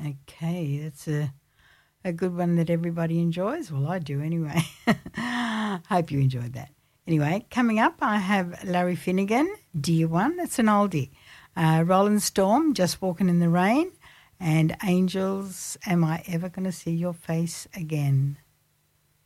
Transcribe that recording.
Okay, that's a good one that everybody enjoys. Well, I do anyway. Hope you enjoyed that. Anyway, coming up, I have Larry Finnegan, Dear One. That's an oldie. Rolling Storm, Just Walking in the Rain. And Angels, Am I Ever Going to See Your Face Again?